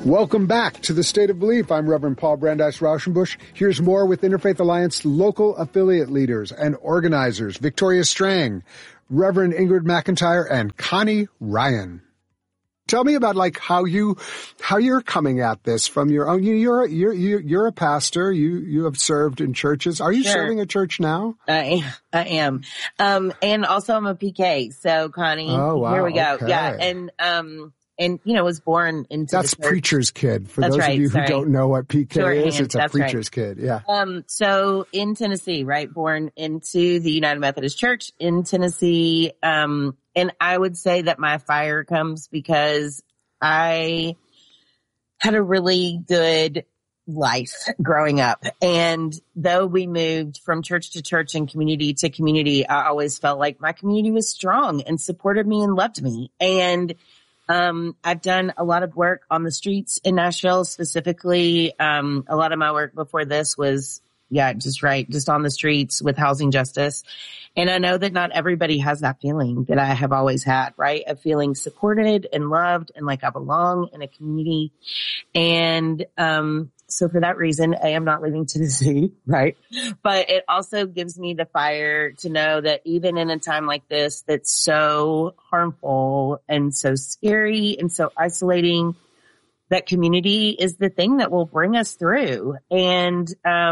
Welcome back to the State of Belief. I'm Reverend Paul Brandeis Rauschenbusch. Here's more with Interfaith Alliance local affiliate leaders and organizers, Victoria Strang, Reverend Ingrid McIntyre, and Connie Ryan. Tell me about how you're coming at this from your own. You're a pastor. You have served in churches. Are you serving a church now? I am. And also I'm a PK. So Connie, here we go. Okay. Yeah. And was born into that's preacher's kid. For those of you who don't know what PK is, it's a preacher's kid. Yeah. So in Tennessee, right, born into the United Methodist Church in Tennessee. And I would say that my fire comes because I had a really good life growing up. And though we moved from church to church and community to community, I always felt like my community was strong and supported me and loved me. And I've done a lot of work on the streets in Nashville specifically. A lot of my work before this was, just on the streets with housing justice. And I know that not everybody has that feeling that I have always had, right? Of feeling supported and loved and like I belong in a community. And, so for that reason, I am not leaving Tennessee, right? But it also gives me the fire to know that even in a time like this, that's so harmful and so scary and so isolating, that community is the thing that will bring us through. And,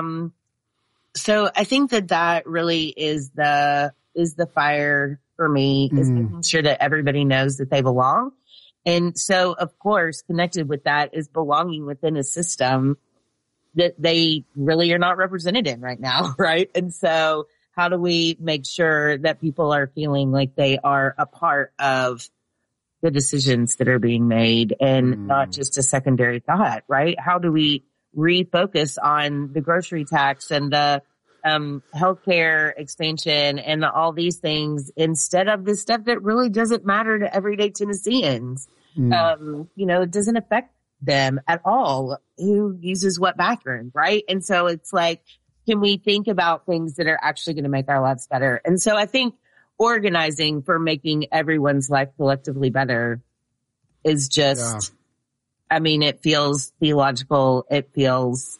so I think that really is the fire for me, is making sure that everybody knows that they belong. And so, of course, connected with that is belonging within a system that they really are not represented in right now, right? And so how do we make sure that people are feeling like they are a part of the decisions that are being made and not just a secondary thought, right? How do we refocus on the grocery tax and the healthcare expansion and all these things instead of the stuff that really doesn't matter to everyday Tennesseans? It doesn't affect them at all who uses what bathroom, right? And so it's like, can we think about things that are actually going to make our lives better? And so I think organizing for making everyone's life collectively better is just, it feels theological. It feels,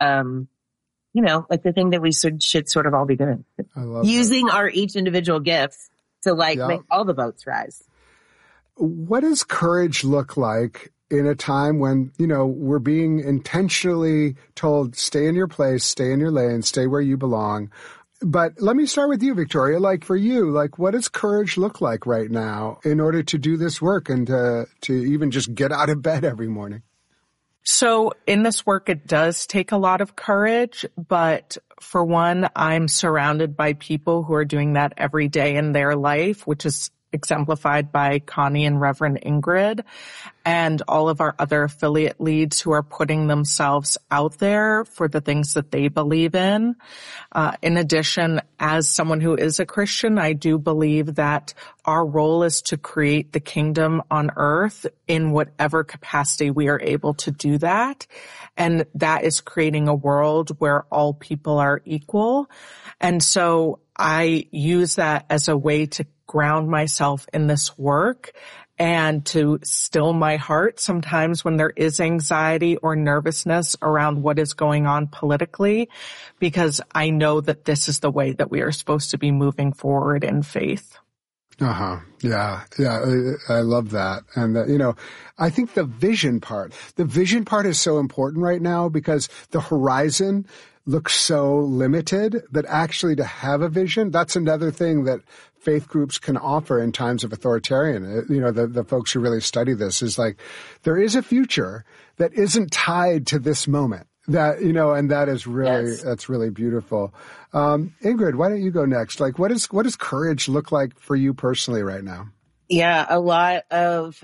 like the thing that we should sort of all be doing. I love using our each individual gifts to make all the boats rise. What does courage look like in a time when, we're being intentionally told, stay in your place, stay in your lane, stay where you belong? But let me start with you, Victoria. For you, what does courage look like right now in order to do this work and to even just get out of bed every morning? So in this work, it does take a lot of courage, but for one, I'm surrounded by people who are doing that every day in their life, which is exemplified by Connie and Reverend Ingrid and all of our other affiliate leads who are putting themselves out there for the things that they believe in. In addition, as someone who is a Christian, I do believe that our role is to create the kingdom on earth in whatever capacity we are able to do that. And that is creating a world where all people are equal. And so I use that as a way to ground myself in this work and to still my heart sometimes when there is anxiety or nervousness around what is going on politically, because I know that this is the way that we are supposed to be moving forward in faith. Yeah. I love that. And, I think the vision part is so important right now because the horizon looks so limited that actually to have a vision, that's another thing that faith groups can offer in times of authoritarian. The folks who really study this is there is a future that isn't tied to this moment. And that is really, that's really beautiful. Ingrid, why don't you go next? What does courage look like for you personally right now? Yeah, a lot of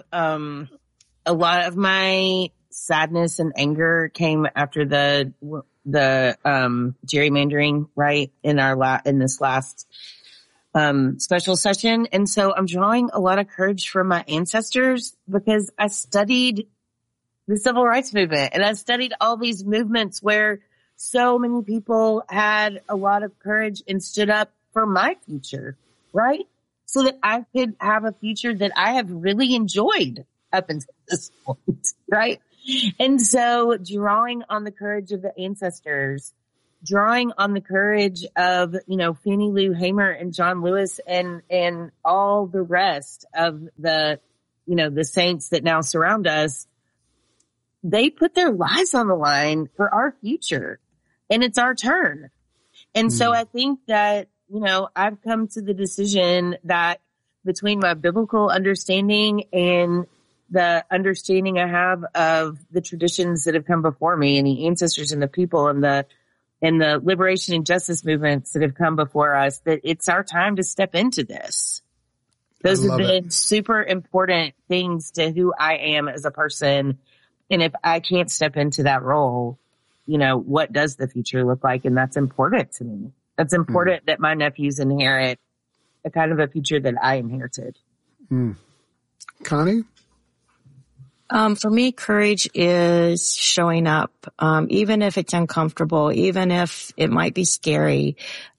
my sadness and anger came after the gerrymandering, right, in this last special session. And so I'm drawing a lot of courage from my ancestors because I studied the civil rights movement and I studied all these movements where so many people had a lot of courage and stood up for my future, right? So that I could have a future that I have really enjoyed up until this point, right? And so drawing on the courage of the ancestors, drawing on the courage of, Fannie Lou Hamer and John Lewis and all the rest of the, the saints that now surround us, they put their lives on the line for our future, and it's our turn. And so I think that, I've come to the decision that between my biblical understanding and the understanding I have of the traditions that have come before me and the ancestors and the people and the liberation and justice movements that have come before us, that it's our time to step into this. Those have been super important things to who I am as a person. And if I can't step into that role, what does the future look like? And that's important to me. That's important that my nephews inherit a kind of a future that I inherited. Connie? For me, courage is showing up, even if it's uncomfortable, even if it might be scary,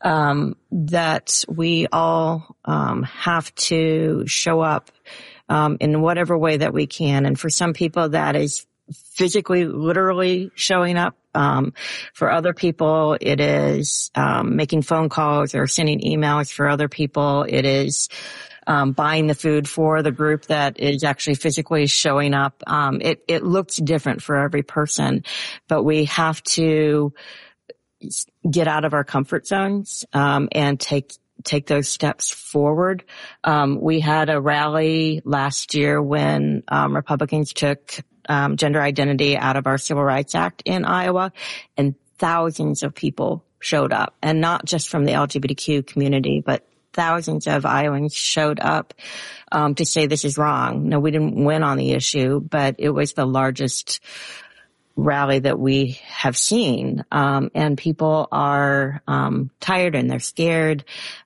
that we all have to show up in whatever way that we can. And for some people, that is physically, literally showing up. For other people, it is making phone calls or sending emails. For other people, it is buying the food for the group that is actually physically showing up. It looks different for every person, but we have to get out of our comfort zones and take those steps forward. We had a rally last year when Republicans took gender identity out of our Civil Rights Act in Iowa, and thousands of people showed up, and not just from the LGBTQ community, but thousands of Iowans showed up to say this is wrong. No, we didn't win on the issue, but it was the largest rally that we have seen. And people are tired and they're scared.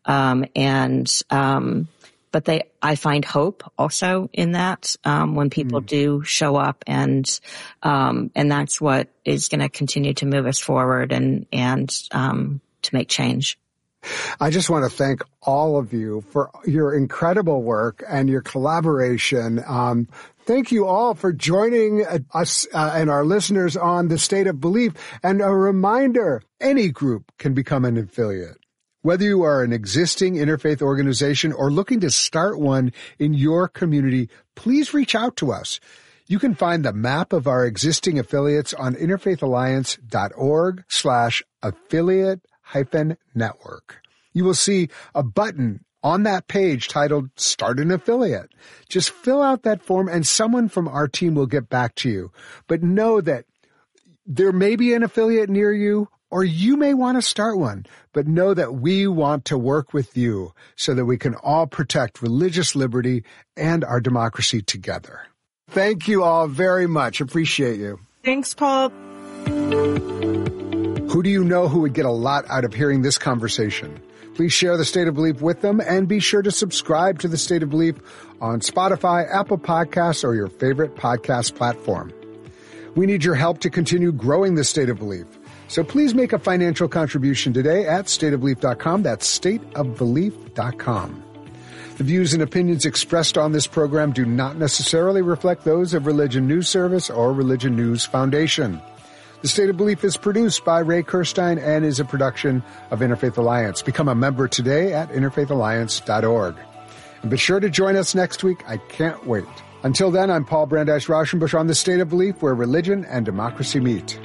But I find hope also in that, when people do show up, and that's what is going to continue to move us forward and to make change. I just want to thank all of you for your incredible work and your collaboration. Thank you all for joining us and our listeners on The State of Belief. And a reminder, any group can become an affiliate. Whether you are an existing interfaith organization or looking to start one in your community, please reach out to us. You can find the map of our existing affiliates on interfaithalliance.org/affiliate-network. You will see a button on that page titled Start an Affiliate. Just fill out that form and someone from our team will get back to you. But know that there may be an affiliate near you, or you may want to start one, but know that we want to work with you so that we can all protect religious liberty and our democracy together. Thank you all very much. Appreciate you. Thanks, Paul. Who do you know who would get a lot out of hearing this conversation? Please share The State of Belief with them, and be sure to subscribe to The State of Belief on Spotify, Apple Podcasts, or your favorite podcast platform. We need your help to continue growing The State of Belief. So please make a financial contribution today at stateofbelief.com. That's stateofbelief.com. The views and opinions expressed on this program do not necessarily reflect those of Religion News Service or Religion News Foundation. The State of Belief is produced by Ray Kirstein and is a production of Interfaith Alliance. Become a member today at interfaithalliance.org. And be sure to join us next week. I can't wait. Until then, I'm Paul Brandeis Rauschenbusch on The State of Belief, where religion and democracy meet.